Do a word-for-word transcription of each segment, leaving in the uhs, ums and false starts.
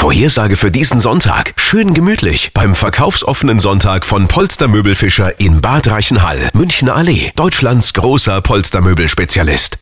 Vorhersage für diesen Sonntag. Schön gemütlich beim verkaufsoffenen Sonntag von Polster Möbelfischer in Bad Reichenhall, Münchner Allee, Deutschlands großer Polstermöbelspezialist.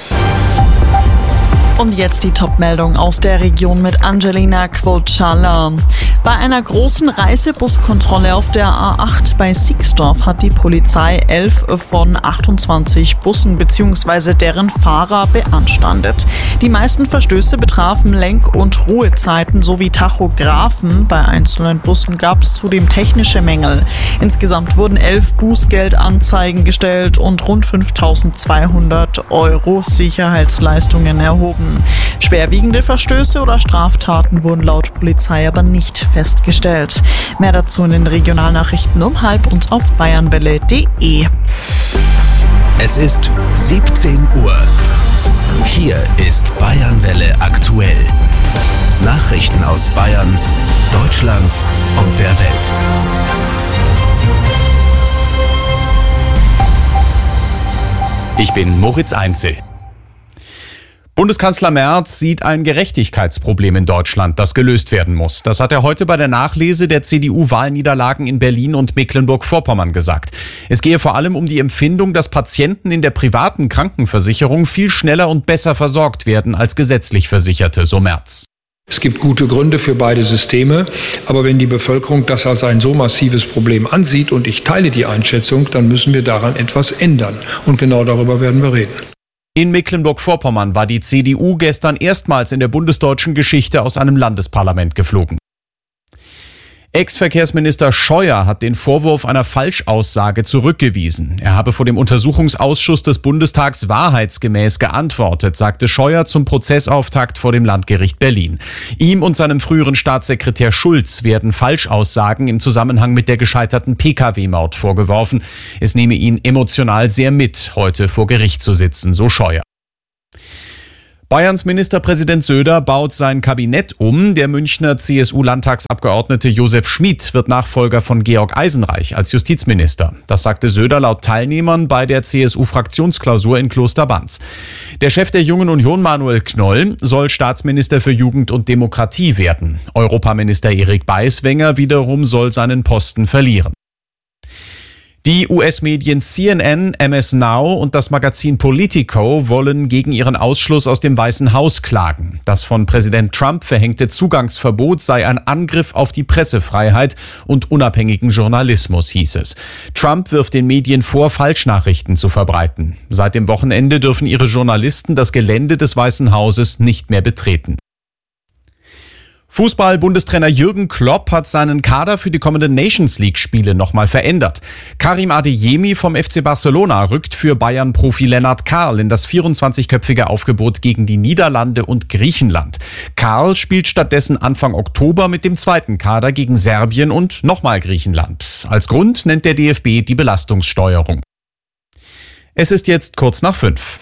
Und jetzt die Top-Meldung aus der Region mit Angelina Quocala. Bei einer großen Reisebuskontrolle auf der A acht bei Siegsdorf hat die Polizei elf von achtundzwanzig Bussen bzw. deren Fahrer beanstandet. Die meisten Verstöße betrafen Lenk- und Ruhezeiten sowie Tachographen. Bei einzelnen Bussen gab es zudem technische Mängel. Insgesamt wurden elf Bußgeldanzeigen gestellt und rund fünftausendzweihundert Euro Sicherheitsleistungen erhoben. Schwerwiegende Verstöße oder Straftaten wurden laut Polizei aber nicht festgestellt. Mehr dazu in den Regionalnachrichten um halb und auf bayernwelle punkt de. Es ist siebzehn Uhr. Hier ist Bayernwelle aktuell. Nachrichten aus Bayern, Deutschland und der Welt. Ich bin Moritz Einzel. Bundeskanzler Merz sieht ein Gerechtigkeitsproblem in Deutschland, das gelöst werden muss. Das hat er heute bei der Nachlese der C D U-Wahlniederlagen in Berlin und Mecklenburg-Vorpommern gesagt. Es gehe vor allem um die Empfindung, dass Patienten in der privaten Krankenversicherung viel schneller und besser versorgt werden als gesetzlich Versicherte, so Merz. Es gibt gute Gründe für beide Systeme, aber wenn die Bevölkerung das als ein so massives Problem ansieht, und ich teile die Einschätzung, dann müssen wir daran etwas ändern. Und genau darüber werden wir reden. In Mecklenburg-Vorpommern war die C D U gestern erstmals in der bundesdeutschen Geschichte aus einem Landesparlament geflogen. Ex-Verkehrsminister Scheuer hat den Vorwurf einer Falschaussage zurückgewiesen. Er habe vor dem Untersuchungsausschuss des Bundestags wahrheitsgemäß geantwortet, sagte Scheuer zum Prozessauftakt vor dem Landgericht Berlin. Ihm und seinem früheren Staatssekretär Schulz werden Falschaussagen im Zusammenhang mit der gescheiterten P K W-Maut vorgeworfen. Es nehme ihn emotional sehr mit, heute vor Gericht zu sitzen, so Scheuer. Bayerns Ministerpräsident Söder baut sein Kabinett um. Der Münchner C S U-Landtagsabgeordnete Josef Schmid wird Nachfolger von Georg Eisenreich als Justizminister. Das sagte Söder laut Teilnehmern bei der C S U-Fraktionsklausur in Klosterbanz. Der Chef der Jungen Union, Manuel Knoll, soll Staatsminister für Jugend und Demokratie werden. Europaminister Erik Beiswenger wiederum soll seinen Posten verlieren. Die U S-Medien C N N, M S Now und das Magazin Politico wollen gegen ihren Ausschluss aus dem Weißen Haus klagen. Das von Präsident Trump verhängte Zugangsverbot sei ein Angriff auf die Pressefreiheit und unabhängigen Journalismus, hieß es. Trump wirft den Medien vor, Falschnachrichten zu verbreiten. Seit dem Wochenende dürfen ihre Journalisten das Gelände des Weißen Hauses nicht mehr betreten. Fußball-Bundestrainer Jürgen Klopp hat seinen Kader für die kommenden Nations-League-Spiele nochmal verändert. Karim Adeyemi vom F C Barcelona rückt für Bayern-Profi Lennart Karl in das vierundzwanzigköpfige Aufgebot gegen die Niederlande und Griechenland. Karl spielt stattdessen Anfang Oktober mit dem zweiten Kader gegen Serbien und nochmal Griechenland. Als Grund nennt der D F B die Belastungssteuerung. Es ist jetzt kurz nach fünf.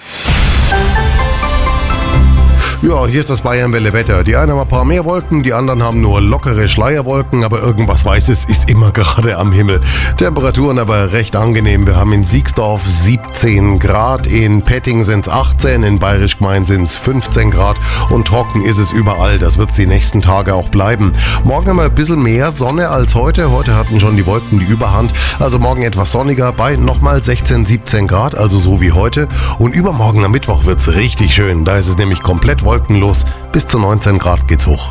Ja, hier ist das Bayernwelle-Wetter. Die einen haben ein paar mehr Wolken, die anderen haben nur lockere Schleierwolken, aber irgendwas Weißes ist immer gerade am Himmel. Temperaturen aber recht angenehm. Wir haben in Siegsdorf siebzehn Grad, in Petting sind es achtzehn, in Bayerisch Gmein sind es fünfzehn Grad und trocken ist es überall. Das wird es die nächsten Tage auch bleiben. Morgen haben wir ein bisschen mehr Sonne als heute. Heute hatten schon die Wolken die Überhand. Also morgen etwas sonniger bei nochmal sechzehn, siebzehn Grad, also so wie heute. Und übermorgen am Mittwoch wird es richtig schön. Da ist es nämlich komplett wolkenlos. Bis zu neunzehn Grad geht's hoch.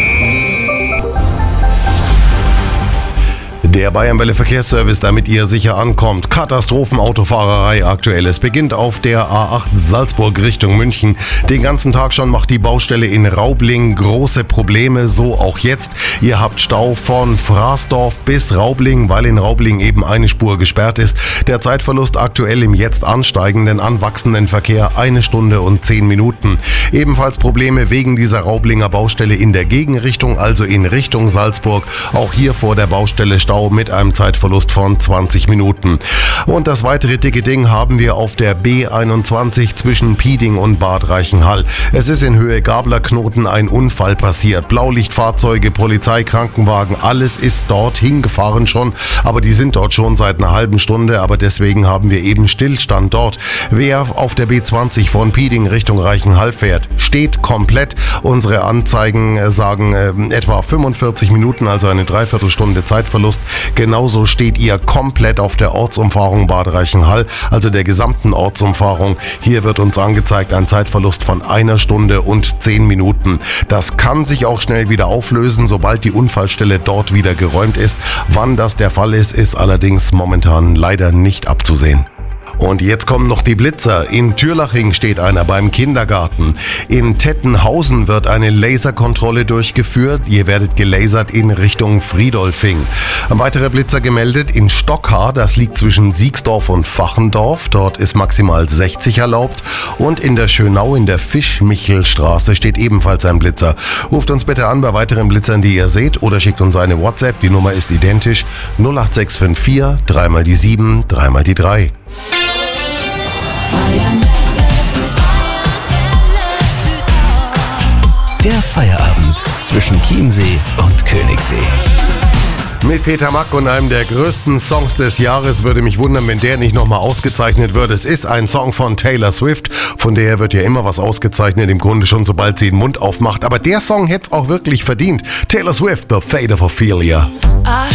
Der Bayernwelle Verkehrsservice, damit ihr sicher ankommt. Katastrophenautofahrerei aktuell. Es beginnt auf der A acht Salzburg Richtung München. Den ganzen Tag schon macht die Baustelle in Raubling große Probleme, so auch jetzt. Ihr habt Stau von Fraßdorf bis Raubling, weil in Raubling eben eine Spur gesperrt ist. Der Zeitverlust aktuell im jetzt ansteigenden, anwachsenden Verkehr eine Stunde und zehn Minuten. Ebenfalls Probleme wegen dieser Raublinger Baustelle in der Gegenrichtung, also in Richtung Salzburg. Auch hier vor der Baustelle Stau Stau mit einem Zeitverlust von zwanzig Minuten. Und das weitere dicke Ding haben wir auf der B einundzwanzig zwischen Pieding und Bad Reichenhall. Es ist in Höhe Gablerknoten ein Unfall passiert. Blaulichtfahrzeuge, Polizei, Krankenwagen, alles ist dort hingefahren schon, aber die sind dort schon seit einer halben Stunde, aber deswegen haben wir eben Stillstand dort. Wer auf der B zwanzig von Pieding Richtung Reichenhall fährt, steht komplett. Unsere Anzeigen sagen äh, etwa fünfundvierzig Minuten, also eine Dreiviertelstunde Zeitverlust. Genauso steht ihr komplett auf der Ortsumfahrung Bad Reichenhall, also der gesamten Ortsumfahrung. Hier wird uns angezeigt ein Zeitverlust von einer Stunde und zehn Minuten. Das kann sich auch schnell wieder auflösen, sobald die Unfallstelle dort wieder geräumt ist. Wann das der Fall ist, ist allerdings momentan leider nicht abzusehen. Und jetzt kommen noch die Blitzer. In Türlaching steht einer beim Kindergarten. In Tettenhausen wird eine Laserkontrolle durchgeführt. Ihr werdet gelasert in Richtung Friedolfing. Ein weiterer Blitzer gemeldet in Stockhaar. Das liegt zwischen Siegsdorf und Fachendorf. Dort ist maximal sechzig erlaubt. Und in der Schönau in der Fischmichelstraße steht ebenfalls ein Blitzer. Ruft uns bitte an bei weiteren Blitzern, die ihr seht, oder schickt uns eine WhatsApp. Die Nummer ist identisch. null acht sechs fünf vier, dreimal die sieben, dreimal die drei. Der Feierabend zwischen Chiemsee und Königssee. Mit Peter Mack und einem der größten Songs des Jahres. Würde mich wundern, wenn der nicht nochmal ausgezeichnet wird. Es ist ein Song von Taylor Swift. Von der wird ja immer was ausgezeichnet, im Grunde schon sobald sie den Mund aufmacht. Aber der Song hätte es auch wirklich verdient. Taylor Swift, The Fate of Ophelia. I